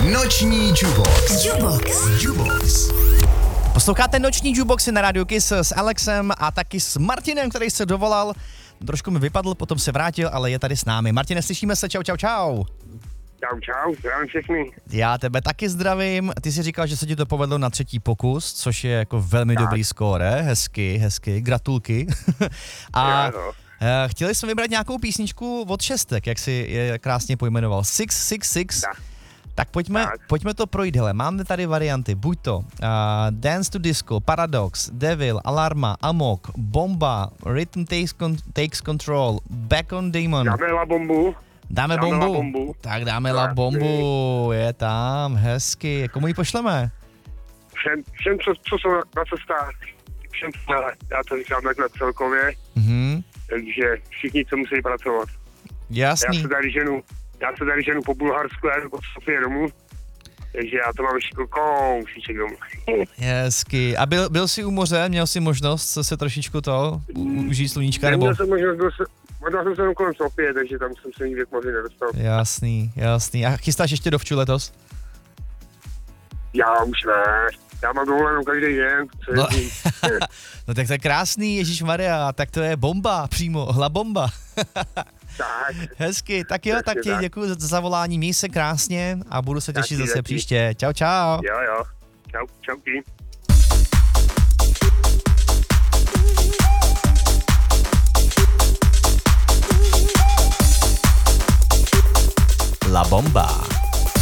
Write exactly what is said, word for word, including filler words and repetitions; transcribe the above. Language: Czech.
Noční Jukebox. Jukebox. Jukebox. Posloucháte Noční Jukeboxy na Radio Kiss s Alexem a taky s Martinem, který se dovolal. Trošku mi vypadl, potom se vrátil, ale je tady s námi. Martine, slyšíme se, čau, čau, čau. Čau, čau, zdravím všechny. Já tebe taky zdravím. Ty jsi říkal, že se ti to povedlo na třetí pokus, což je jako velmi tak. dobrý skóre. Hezky, hezky, gratulky. A Já, no. chtěli jsme vybrat nějakou písničku od šestek, jak si je krásně pojmenoval. Six, six, six. Tak. Tak pojďme, tak. pojďme to projít, hele, máme tady varianty, buď to uh, Dance to Disco, Paradox, Devil, Alarma, Amok, Bomba, Rhythm takes, con- takes Control, Back on Demon. Dáme la bombu. Dáme, dáme bombu. la bombu. Tak dáme la bombu, je tam, hezky. Komu ji pošleme? Všem, všem co, co jsou na cestách, všem, já to říkám takhle celkově, Mhm. takže všichni, co musí pracovat. Jasný. Já se tady ženu, já se tady ženu po Bulharsku, já jdu po Sofie domů, takže já to mám ještě kousíček domů. Hezky. A byl, byl jsi u moře, měl jsi možnost se trošičku to, u- užít sluníčka, nebo? Neměl jsem možnost, byl jsem, možná jsem se jenom kolem Sofie, takže tam jsem se nikdy k moři nedostal. Jasný, jasný. A chystáš ještě do vču letos? Já už ne, já mám dovolenou každý den, co No. jezdím. No tak to je krásný, ježišmarja, tak to je bomba přímo, hla bomba. Tak. Hezky, tak jo, tak ti tak. děkuji za zavolání, měj se krásně a budu se těšit Taky, zase taky. příště. Čau, čau. Jo, jo. Čau, čauky. La bomba.